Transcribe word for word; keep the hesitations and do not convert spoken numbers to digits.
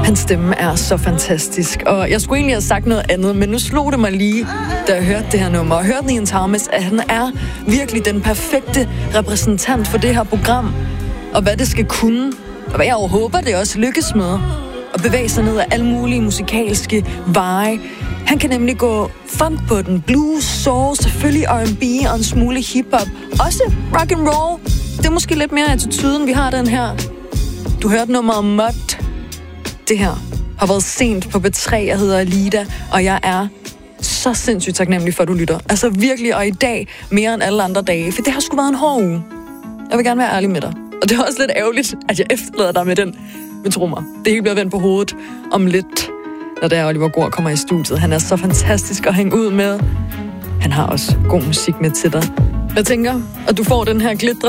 Hans stemme er så fantastisk, og jeg skulle egentlig have sagt noget andet, men nu slog det mig lige, da jeg hørte det her nummer, og hørte Ian Thomas, at han er virkelig den perfekte repræsentant for det her program, og hvad det skal kunne, og hvad jeg jo håber, det også lykkes med, at bevæge sig ned ad alle mulige musikalske veje. Han kan nemlig gå funk på den, blues, soul, selvfølgelig R and B og en smule hiphop, også rock and roll. Det er måske lidt mere attituden, vi har den her. Du hørte nummeret Mud. Det her har været sent på B tre. Jeg hedder Alida, og jeg er så sindssygt taknemmelig for, at du lytter. Altså virkelig, og i dag mere end alle andre dage, for det har sgu været en hård uge. Jeg vil gerne være ærlig med dig. Og det er også lidt ærgerligt, at jeg efterlader dig med den. Men tro mig, det hele bliver vendt på hovedet om lidt, når der Oliver Gård kommer i studiet. Han er så fantastisk at hænge ud med. Han har også god musik med til dig. Jeg tænker, at du får den her glitre